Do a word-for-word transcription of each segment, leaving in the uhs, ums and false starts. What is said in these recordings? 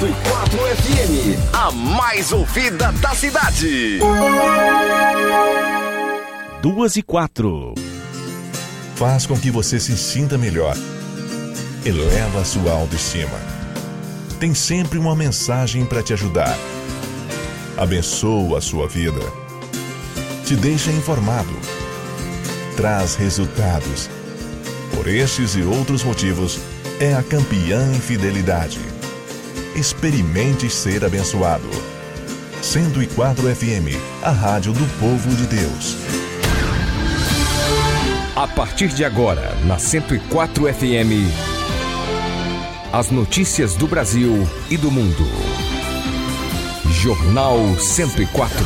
cento e quatro F M, a mais ouvida da cidade. Duas e quatro. Faz com que você se sinta melhor. Eleva a sua autoestima. Tem sempre uma mensagem para te ajudar. Abençoa a sua vida. Te deixa informado. Traz resultados. Por estes e outros motivos, é a campeã em fidelidade. Experimente ser abençoado. cento e quatro F M, a rádio do povo de Deus. A partir de agora, na cento e quatro F M, as notícias do Brasil e do mundo. Jornal cento e quatro.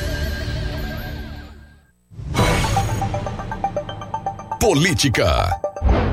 Política.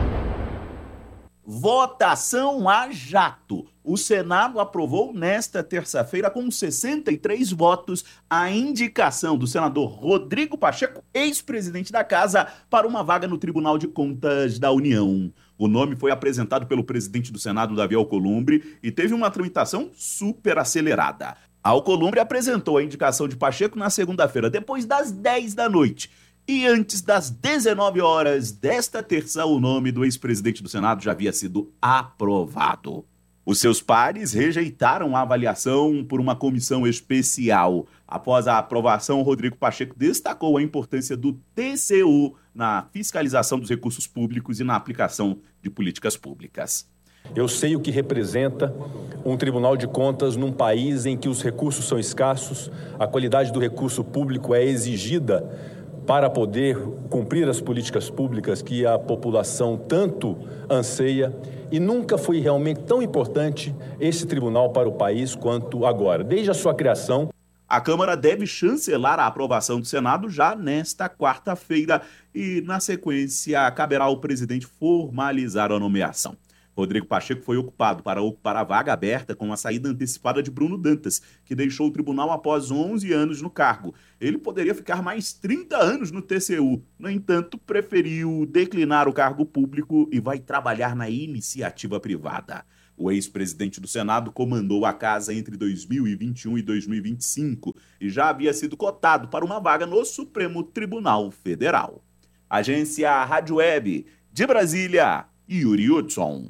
Votação a jato. O Senado aprovou nesta terça-feira, com sessenta e três votos, a indicação do senador Rodrigo Pacheco, ex-presidente da Casa, para uma vaga no Tribunal de Contas da União. O nome foi apresentado pelo presidente do Senado, Davi Alcolumbre, e teve uma tramitação super acelerada. Alcolumbre apresentou a indicação de Pacheco na segunda-feira, depois das dez da noite. E antes das dezenove horas desta terça, o nome do ex-presidente do Senado já havia sido aprovado. Os seus pares rejeitaram a avaliação por uma comissão especial. Após a aprovação, Rodrigo Pacheco destacou a importância do T C U na fiscalização dos recursos públicos e na aplicação de políticas públicas. Eu sei o que representa um Tribunal de Contas num país em que os recursos são escassos, a qualidade do recurso público é exigida para poder cumprir as políticas públicas que a população tanto anseia, e nunca foi realmente tão importante esse tribunal para o país quanto agora. Desde a sua criação, a Câmara deve chancelar a aprovação do Senado já nesta quarta-feira e, na sequência, caberá ao presidente formalizar a nomeação. Rodrigo Pacheco foi ocupado para ocupar a vaga aberta com a saída antecipada de Bruno Dantas, que deixou o tribunal após onze anos no cargo. Ele poderia ficar mais trinta anos no T C U. No entanto, preferiu declinar o cargo público e vai trabalhar na iniciativa privada. O ex-presidente do Senado comandou a casa entre dois mil e vinte e um e dois mil e vinte e cinco e já havia sido cotado para uma vaga no Supremo Tribunal Federal. Agência Rádio Web de Brasília, Yuri Hudson.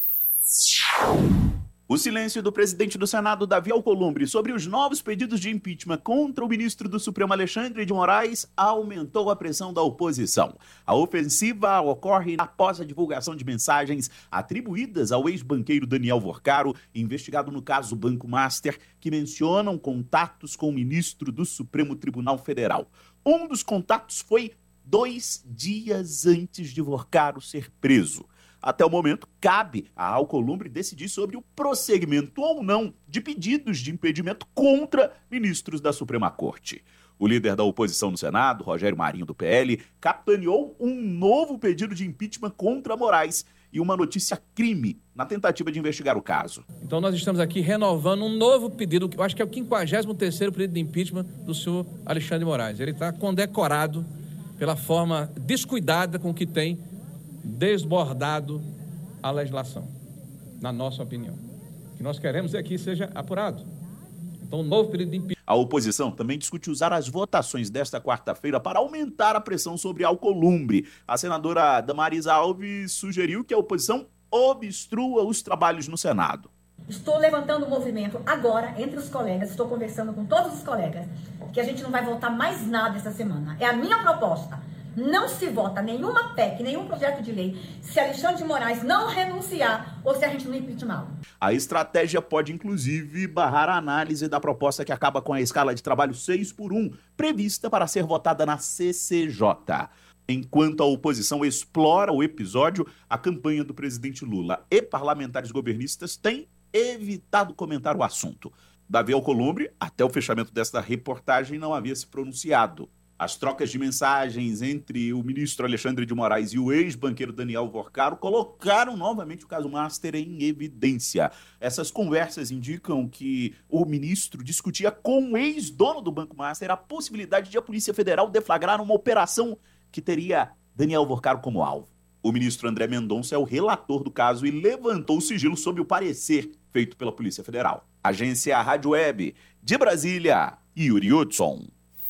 O silêncio do presidente do Senado, Davi Alcolumbre, sobre os novos pedidos de impeachment contra o ministro do Supremo, Alexandre de Moraes, aumentou a pressão da oposição. A ofensiva ocorre após a divulgação de mensagens atribuídas ao ex-banqueiro Daniel Vorcaro, investigado no caso Banco Master, que mencionam contatos com o ministro do Supremo Tribunal Federal. Um dos contatos foi dois dias antes de Vorcaro ser preso. Até o momento, cabe a Alcolumbre decidir sobre o prosseguimento ou não de pedidos de impedimento contra ministros da Suprema Corte. O líder da oposição no Senado, Rogério Marinho, do P L, capitaneou um novo pedido de impeachment contra Moraes e uma notícia crime na tentativa de investigar o caso. Então nós estamos aqui renovando um novo pedido, que eu acho que é o quinquagésimo terceiro pedido de impeachment do senhor Alexandre de Moraes. Ele está condecorado pela forma descuidada com que tem desbordado a legislação, na nossa opinião. O que nós queremos é que seja apurado. Então, um novo período de impeachment. A oposição também discute usar as votações desta quarta-feira para aumentar a pressão sobre Alcolumbre. A senadora Damaris Alves sugeriu que a oposição obstrua os trabalhos no Senado. Estou levantando um movimento agora entre os colegas, estou conversando com todos os colegas, que a gente não vai votar mais nada essa semana. É a minha proposta. Não se vota nenhuma P E C, nenhum projeto de lei, se Alexandre de Moraes não renunciar ou se a gente não impeachá-lo. A estratégia pode, inclusive, barrar a análise da proposta que acaba com a escala de trabalho seis por um, prevista para ser votada na C C J. Enquanto a oposição explora o episódio, a campanha do presidente Lula e parlamentares governistas têm evitado comentar o assunto. Davi Alcolumbre, até o fechamento desta reportagem, não havia se pronunciado. As trocas de mensagens entre o ministro Alexandre de Moraes e o ex-banqueiro Daniel Vorcaro colocaram novamente o caso Master em evidência. Essas conversas indicam que o ministro discutia com o ex-dono do Banco Master a possibilidade de a Polícia Federal deflagrar uma operação que teria Daniel Vorcaro como alvo. O ministro André Mendonça é o relator do caso e levantou o sigilo sob o parecer feito pela Polícia Federal. Agência Rádio Web, de Brasília, Yuri Hudson.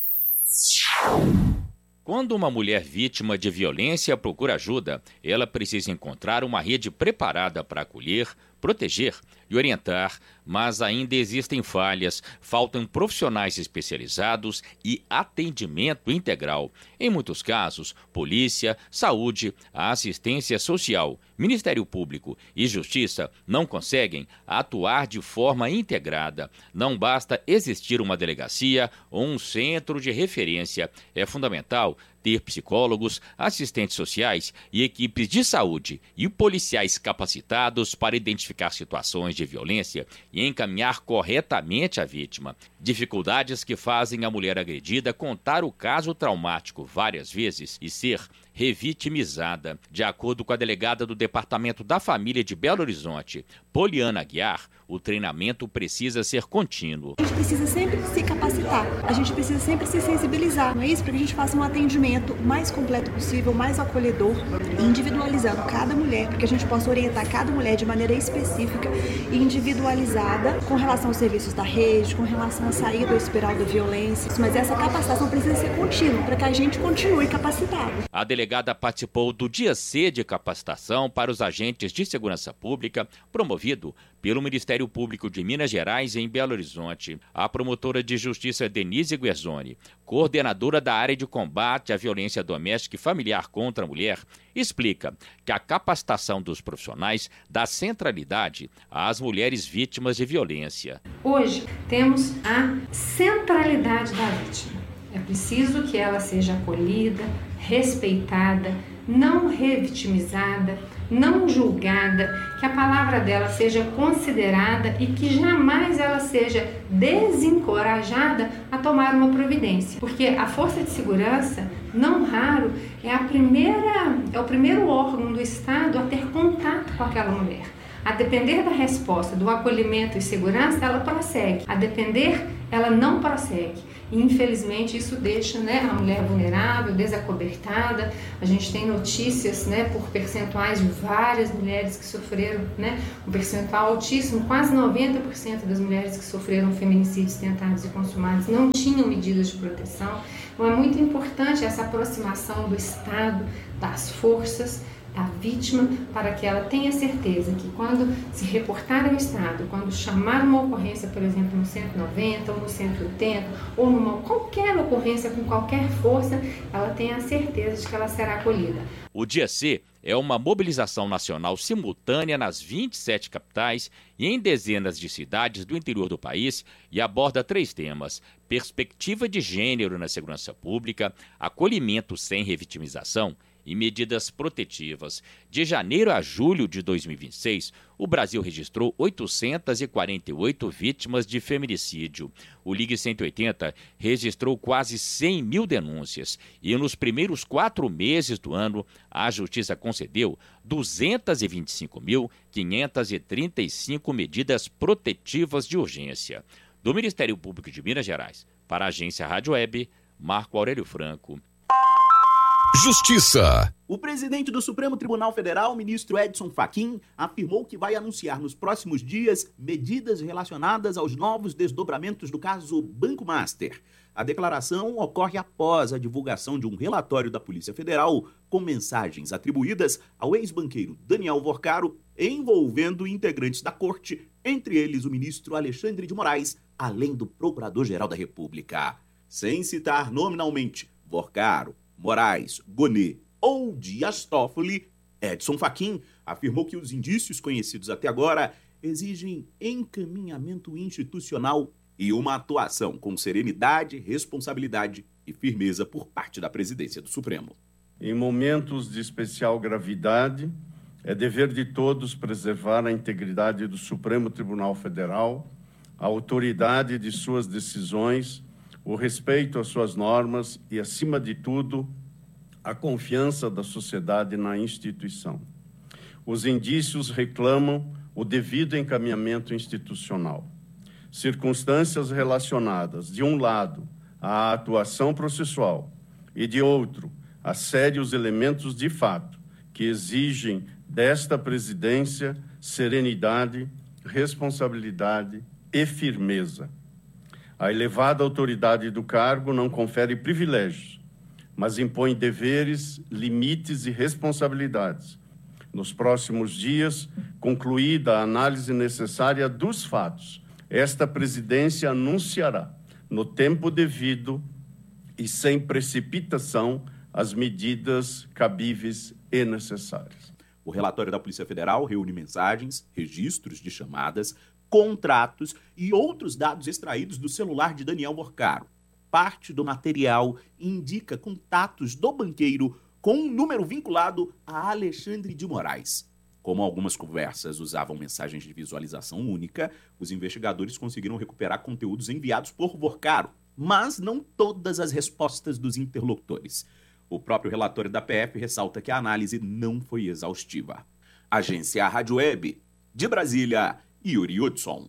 Quando uma mulher vítima de violência procura ajuda, ela precisa encontrar uma rede preparada para acolher, proteger e orientar, mas ainda existem falhas, faltam profissionais especializados e atendimento integral. Em muitos casos, polícia, saúde, assistência social, Ministério Público e Justiça não conseguem atuar de forma integrada. Não basta existir uma delegacia ou um centro de referência. É fundamental ter psicólogos, assistentes sociais e equipes de saúde e policiais capacitados para identificar situações de violência e encaminhar corretamente a vítima. Dificuldades que fazem a mulher agredida contar o caso traumático várias vezes e ser revitimizada. De acordo com a delegada do Departamento da Família de Belo Horizonte, Poliana Aguiar, o treinamento precisa ser contínuo. A gente precisa sempre se capacitar, a gente precisa sempre se sensibilizar, não é isso? Para que a gente faça um atendimento mais completo possível, mais acolhedor, individualizando cada mulher, para que a gente possa orientar cada mulher de maneira específica e individualizada com relação aos serviços da rede, com relação à saída ou espiral da violência. Mas essa capacitação precisa ser contínua, para que a gente continue capacitado. A delegada participou do Dia C de capacitação para os agentes de segurança pública, promovido pelo Ministério Público de Minas Gerais em Belo Horizonte. A promotora de justiça Denise Guerzoni, coordenadora da área de combate à violência doméstica e familiar contra a mulher, explica que a capacitação dos profissionais dá centralidade às mulheres vítimas de violência. Hoje temos a centralidade da vítima. É preciso que ela seja acolhida, respeitada, não revitimizada, não julgada, que a palavra dela seja considerada e que jamais ela seja desencorajada a tomar uma providência. Porque a força de segurança, não raro, é, a primeira, é o primeiro órgão do Estado a ter contato com aquela mulher. A depender da resposta, do acolhimento e segurança, ela prossegue. A depender, ela não prossegue. E, infelizmente, isso deixa, né, a mulher vulnerável, desacobertada. A gente tem notícias, né, por percentuais de várias mulheres que sofreram, né, um percentual altíssimo, quase noventa por cento das mulheres que sofreram feminicídios tentados e consumados não tinham medidas de proteção. Então, é muito importante essa aproximação do Estado, das forças, a vítima, para que ela tenha certeza que quando se reportar ao Estado, quando chamar uma ocorrência, por exemplo, no cento e noventa ou no cento e oitenta, ou numa qualquer ocorrência com qualquer força, ela tenha a certeza de que ela será acolhida. O Dia C é uma mobilização nacional simultânea nas vinte e sete capitais e em dezenas de cidades do interior do país e aborda três temas: perspectiva de gênero na segurança pública, acolhimento sem revitimização e medidas protetivas. De janeiro a julho de dois mil e vinte e seis, o Brasil registrou oitocentas e quarenta e oito vítimas de feminicídio. O Ligue cento e oitenta registrou quase cem mil denúncias e nos primeiros quatro meses do ano, a Justiça concedeu duzentas e vinte e cinco mil, quinhentas e trinta e cinco medidas protetivas de urgência. Do Ministério Público de Minas Gerais, para a Agência Rádio Web, Marco Aurélio Franco. Justiça. O presidente do Supremo Tribunal Federal, ministro Edson Fachin, afirmou que vai anunciar nos próximos dias medidas relacionadas aos novos desdobramentos do caso Banco Master. A declaração ocorre após a divulgação de um relatório da Polícia Federal com mensagens atribuídas ao ex-banqueiro Daniel Vorcaro, envolvendo integrantes da corte, entre eles o ministro Alexandre de Moraes, além do Procurador-Geral da República. Sem citar nominalmente Vorcaro, Moraes, Gonet ou Dias Toffoli, Edson Fachin afirmou que os indícios conhecidos até agora exigem encaminhamento institucional e uma atuação com serenidade, responsabilidade e firmeza por parte da presidência do Supremo. Em momentos de especial gravidade, é dever de todos preservar a integridade do Supremo Tribunal Federal, a autoridade de suas decisões, o respeito às suas normas e, acima de tudo, a confiança da sociedade na instituição. Os indícios reclamam o devido encaminhamento institucional. Circunstâncias relacionadas, de um lado, à atuação processual e, de outro, a sérios elementos de fato que exigem desta presidência serenidade, responsabilidade e firmeza. A elevada autoridade do cargo não confere privilégios, mas impõe deveres, limites e responsabilidades. Nos próximos dias, concluída a análise necessária dos fatos, esta presidência anunciará, no tempo devido e sem precipitação, as medidas cabíveis e necessárias. O relatório da Polícia Federal reúne mensagens, registros de chamadas, contratos e outros dados extraídos do celular de Daniel Vorcaro. Parte do material indica contatos do banqueiro com um número vinculado a Alexandre de Moraes. Como algumas conversas usavam mensagens de visualização única, os investigadores conseguiram recuperar conteúdos enviados por Vorcaro, mas não todas as respostas dos interlocutores. O próprio relatório da P F ressalta que a análise não foi exaustiva. Agência Rádio Web, de Brasília, Yuri Hudson.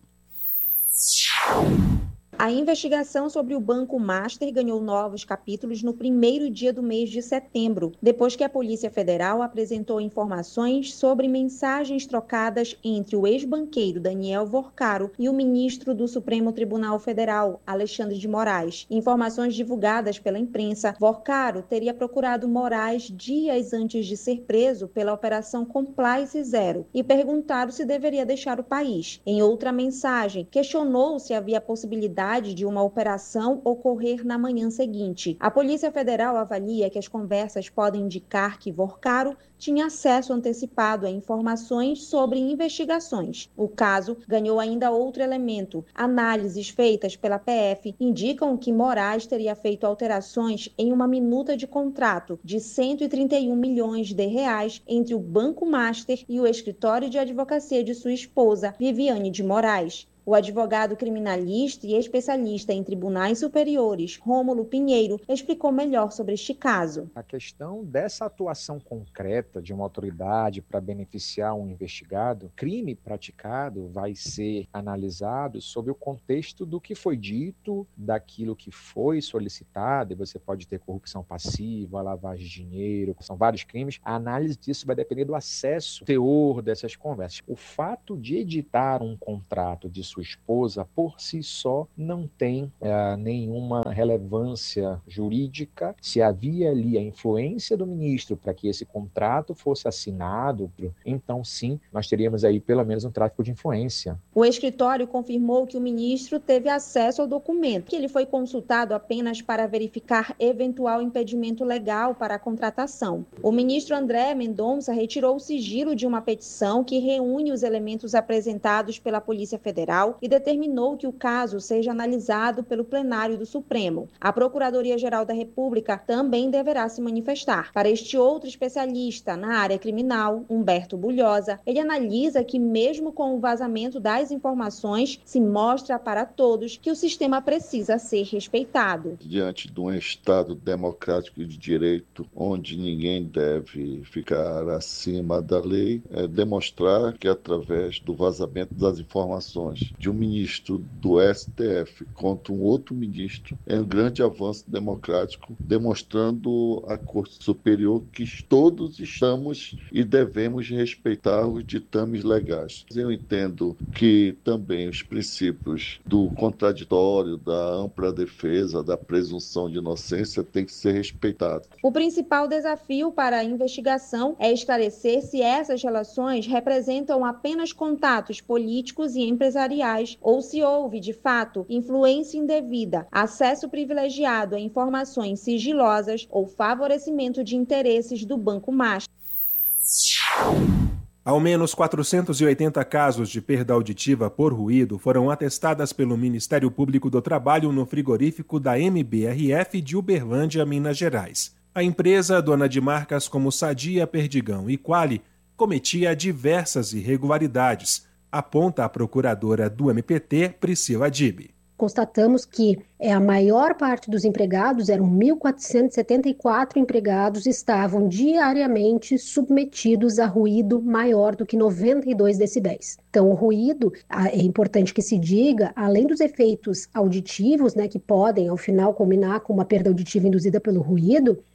A investigação sobre o Banco Master ganhou novos capítulos no primeiro dia do mês de setembro, depois que a Polícia Federal apresentou informações sobre mensagens trocadas entre o ex-banqueiro Daniel Vorcaro e o ministro do Supremo Tribunal Federal, Alexandre de Moraes. Informações divulgadas pela imprensa, Vorcaro teria procurado Moraes dias antes de ser preso pela Operação Compliance Zero e perguntado se deveria deixar o país. Em outra mensagem, questionou se havia possibilidade de uma operação ocorrer na manhã seguinte. A Polícia Federal avalia que as conversas podem indicar que Vorcaro tinha acesso antecipado a informações sobre investigações. O caso ganhou ainda outro elemento. Análises feitas pela P F indicam que Moraes teria feito alterações em uma minuta de contrato de cento e trinta e um milhões de reais entre o Banco Master e o escritório de advocacia de sua esposa, Viviane de Moraes. O advogado criminalista e especialista em tribunais superiores, Rômulo Pinheiro, explicou melhor sobre este caso. A questão dessa atuação concreta de uma autoridade para beneficiar um investigado, crime praticado vai ser analisado sob o contexto do que foi dito, daquilo que foi solicitado, e você pode ter corrupção passiva, lavagem de dinheiro, são vários crimes. A análise disso vai depender do acesso, teor dessas conversas. O fato de editar um contrato de sua esposa, por si só, não tem é, nenhuma relevância jurídica. Se havia ali a influência do ministro para que esse contrato fosse assinado, então sim, nós teríamos aí pelo menos um tráfico de influência. O escritório confirmou que o ministro teve acesso ao documento, que ele foi consultado apenas para verificar eventual impedimento legal para a contratação. O ministro André Mendonça retirou o sigilo de uma petição que reúne os elementos apresentados pela Polícia Federal e determinou que o caso seja analisado pelo plenário do Supremo. A Procuradoria-Geral da República também deverá se manifestar. Para este outro especialista na área criminal, Humberto Bulhosa, ele analisa que mesmo com o vazamento das informações, se mostra para todos que o sistema precisa ser respeitado. Diante de um Estado democrático e de direito, onde ninguém deve ficar acima da lei, é demonstrar que através do vazamento das informações de um ministro do S T F contra um outro ministro é um grande avanço democrático, demonstrando à Corte Superior que todos estamos e devemos respeitar os ditames legais. Eu entendo que também os princípios do contraditório, da ampla defesa, da presunção de inocência têm que ser respeitados. O principal desafio para a investigação é esclarecer se essas relações representam apenas contatos políticos e empresariais ou se houve, de fato, influência indevida, acesso privilegiado a informações sigilosas ou favorecimento de interesses do Banco Master. Ao menos quatrocentos e oitenta casos de perda auditiva por ruído foram atestadas pelo Ministério Público do Trabalho no frigorífico da M B R F de Uberlândia, Minas Gerais. A empresa, dona de marcas como Sadia, Perdigão e Quali, cometia diversas irregularidades, aponta a procuradora do M P T, Priscila Dib. Constatamos que é, a maior parte dos empregados, eram mil quatrocentos e setenta e quatro empregados, estavam diariamente submetidos a ruído maior do que noventa e dois decibéis. Então, o ruído, é importante que se diga, além dos efeitos auditivos, né, que podem, ao final, culminar com uma perda auditiva induzida pelo ruído,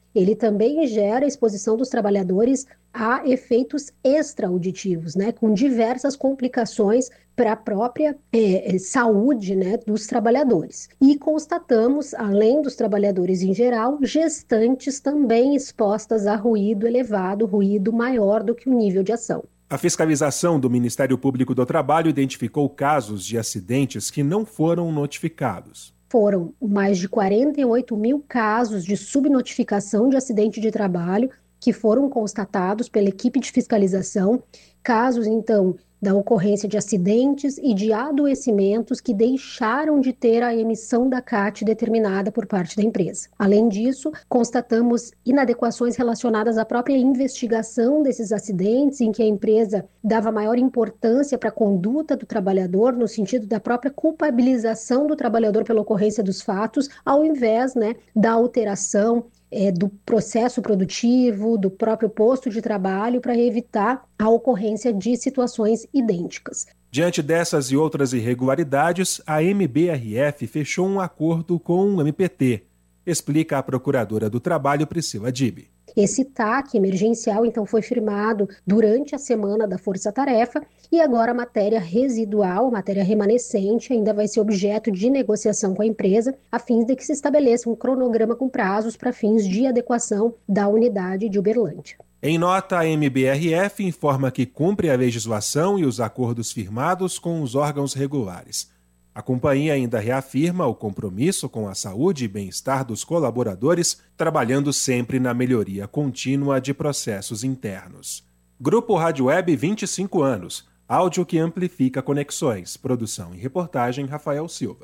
ele também gera a exposição dos trabalhadores a efeitos extra-auditivos, né, com diversas complicações para a própria é, saúde, né, dos trabalhadores. E constatamos, além dos trabalhadores em geral, gestantes também expostas a ruído elevado, ruído maior do que o nível de ação. A fiscalização do Ministério Público do Trabalho identificou casos de acidentes que não foram notificados. Foram mais de quarenta e oito mil casos de subnotificação de acidente de trabalho que foram constatados pela equipe de fiscalização, casos, então, da ocorrência de acidentes e de adoecimentos que deixaram de ter a emissão da C A T determinada por parte da empresa. Além disso, constatamos inadequações relacionadas à própria investigação desses acidentes, em que a empresa dava maior importância para a conduta do trabalhador, no sentido da própria culpabilização do trabalhador pela ocorrência dos fatos, ao invés, né, da alteração É, do processo produtivo, do próprio posto de trabalho, para evitar a ocorrência de situações idênticas. Diante dessas e outras irregularidades, a M B R F fechou um acordo com o M P T, explica a procuradora do Trabalho, Priscila Dibi. Esse T A C emergencial, então, foi firmado durante a semana da Força-Tarefa e agora a matéria residual, a matéria remanescente, ainda vai ser objeto de negociação com a empresa, a fim de que se estabeleça um cronograma com prazos para fins de adequação da unidade de Uberlândia. Em nota, a M B R F informa que cumpre a legislação e os acordos firmados com os órgãos regulares. A companhia ainda reafirma o compromisso com a saúde e bem-estar dos colaboradores, trabalhando sempre na melhoria contínua de processos internos. Grupo Rádio Web, vinte e cinco anos. Áudio que amplifica conexões. Produção e reportagem, Rafael Silva.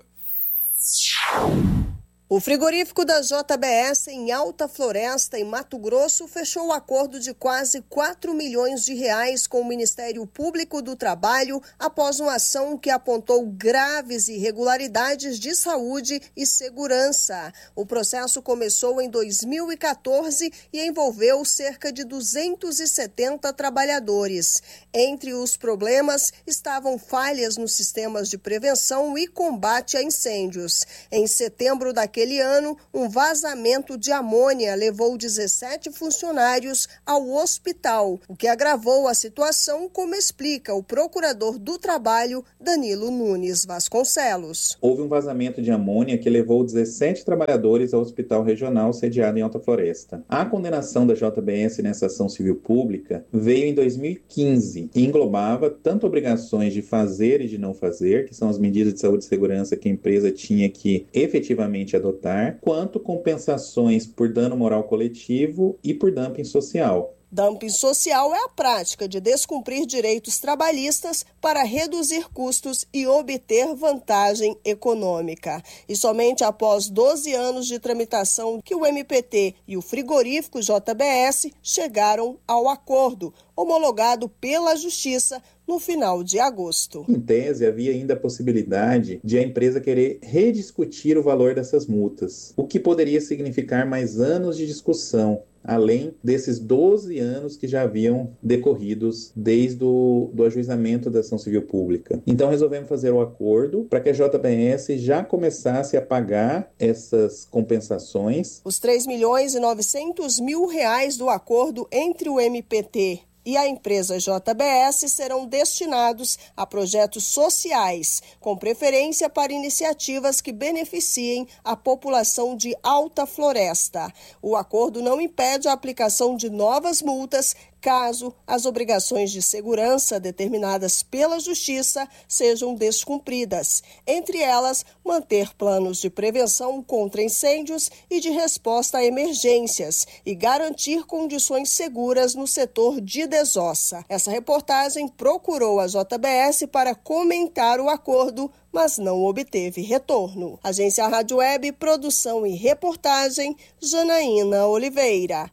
O frigorífico da J B S em Alta Floresta, em Mato Grosso, fechou um acordo de quase quatro milhões de reais com o Ministério Público do Trabalho após uma ação que apontou graves irregularidades de saúde e segurança. O processo começou em dois mil e quatorze e envolveu cerca de duzentos e setenta trabalhadores. Entre os problemas estavam falhas nos sistemas de prevenção e combate a incêndios. Em setembro daquele Naquele ano, um vazamento de amônia levou dezessete funcionários ao hospital, o que agravou a situação, como explica o procurador do Trabalho, Danilo Nunes Vasconcelos. Houve um vazamento de amônia que levou dezessete trabalhadores ao hospital regional sediado em Alta Floresta. A condenação da J B S nessa ação civil pública veio em dois mil e quinze e englobava tanto obrigações de fazer e de não fazer, que são as medidas de saúde e segurança que a empresa tinha que efetivamente adotar, quanto compensações por dano moral coletivo e por dumping social. Dumping social é a prática de descumprir direitos trabalhistas para reduzir custos e obter vantagem econômica. E somente após doze anos de tramitação que o M P T e o frigorífico J B S chegaram ao acordo, homologado pela Justiça no final de agosto. Em tese, havia ainda a possibilidade de a empresa querer rediscutir o valor dessas multas, o que poderia significar mais anos de discussão, além desses doze anos que já haviam decorridos desde o do ajuizamento da ação civil pública. Então resolvemos fazer o acordo para que a J B S já começasse a pagar essas compensações. Os três milhões e novecentos mil reais do acordo entre o M P T e a empresa J B S serão destinados a projetos sociais, com preferência para iniciativas que beneficiem a população de Alta Floresta. O acordo não impede a aplicação de novas multas caso as obrigações de segurança determinadas pela Justiça sejam descumpridas. Entre elas, manter planos de prevenção contra incêndios e de resposta a emergências e garantir condições seguras no setor de desossa. Essa reportagem procurou a J B S para comentar o acordo, mas não obteve retorno. Agência Rádio Web, produção e reportagem, Janaína Oliveira.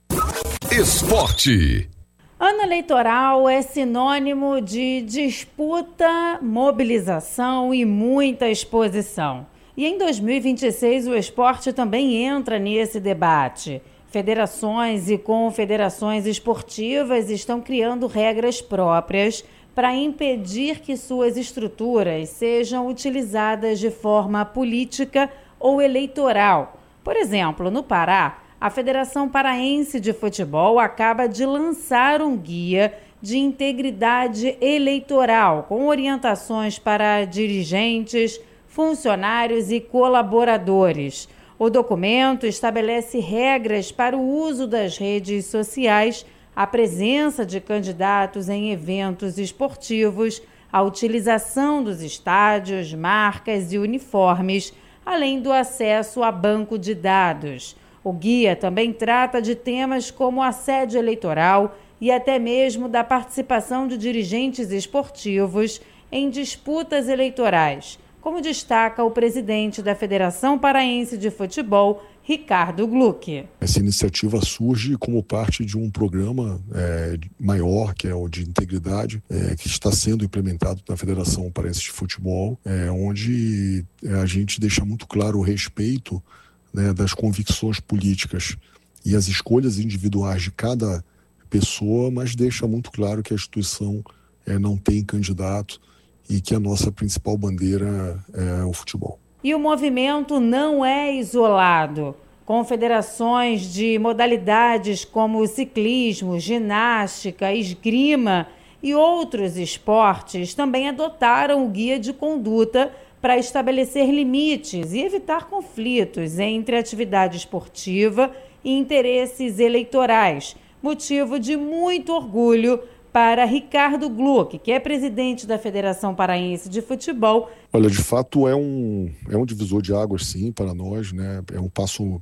Esporte. Ano eleitoral é sinônimo de disputa, mobilização e muita exposição. E em dois mil e vinte e seis o esporte também entra nesse debate. Federações e confederações esportivas estão criando regras próprias para impedir que suas estruturas sejam utilizadas de forma política ou eleitoral. Por exemplo, no Pará, a Federação Paraense de Futebol acaba de lançar um guia de integridade eleitoral com orientações para dirigentes, funcionários e colaboradores. O documento estabelece regras para o uso das redes sociais, a presença de candidatos em eventos esportivos, a utilização dos estádios, marcas e uniformes, além do acesso a banco de dados. O guia também trata de temas como assédio eleitoral e até mesmo da participação de dirigentes esportivos em disputas eleitorais, como destaca o presidente da Federação Paraense de Futebol, Ricardo Gluck. Essa iniciativa surge como parte de um programa é, maior, que é o de integridade, é, que está sendo implementado na Federação Paraense de Futebol, é, onde a gente deixa muito claro o respeito, né, das convicções políticas e as escolhas individuais de cada pessoa, mas deixa muito claro que a instituição é, não tem candidato e que a nossa principal bandeira é o futebol. E o movimento não é isolado. Confederações de modalidades como ciclismo, ginástica, esgrima e outros esportes também adotaram o guia de conduta para estabelecer limites e evitar conflitos entre atividade esportiva e interesses eleitorais, motivo de muito orgulho para Ricardo Gluck, que é presidente da Federação Paraense de Futebol. Olha, de fato é um, é um divisor de águas, sim, para nós, né? É um passo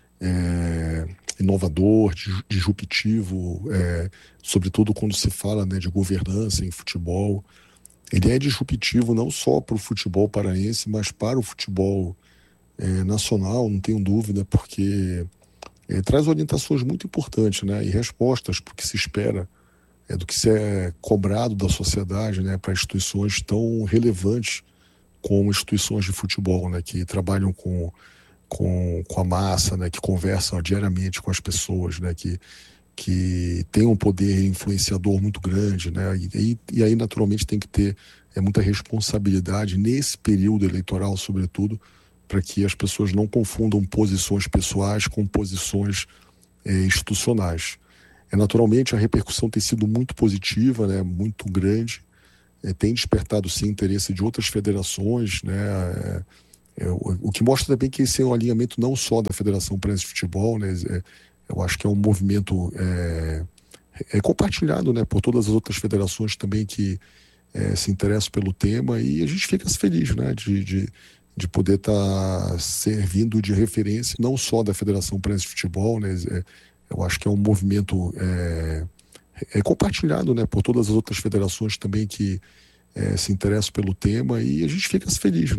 é, inovador, disruptivo, é, sobretudo quando se fala, né, de governança em futebol. Ele é disruptivo não só para o futebol paraense, mas para o futebol é, nacional, não tenho dúvida, porque é, traz orientações muito importantes, né, e respostas para o que se espera, é, do que se é cobrado da sociedade, né, para instituições tão relevantes como instituições de futebol, né, que trabalham com, com, com a massa, né, que conversam diariamente com as pessoas, né, que, que tem um poder influenciador muito grande, né, e, e aí naturalmente tem que ter é, muita responsabilidade nesse período eleitoral, sobretudo, para que as pessoas não confundam posições pessoais com posições é, institucionais. É, naturalmente, a repercussão tem sido muito positiva, né, muito grande, é, tem despertado, sim, interesse de outras federações, né, é, é, o, o que mostra também que esse é um alinhamento não só da Federação Paraense de Futebol, né, é, eu acho que é um movimento é, é compartilhado, né, por todas as outras federações também que é, se interessam pelo tema, e a gente fica feliz, né, de, de, de poder estar tá servindo de referência, não só da Federação Paraense de Futebol, né, é, eu acho que é um movimento é, é compartilhado, né, por todas as outras federações também que é, se interessam pelo tema, e a gente fica feliz, né?